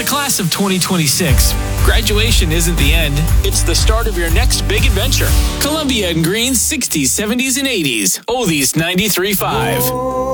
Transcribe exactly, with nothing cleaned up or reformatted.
class of twenty twenty-six, graduation isn't the end. It's the start of your next big adventure. Columbia and Green's sixties, seventies, and eighties. Oldies ninety-three point five.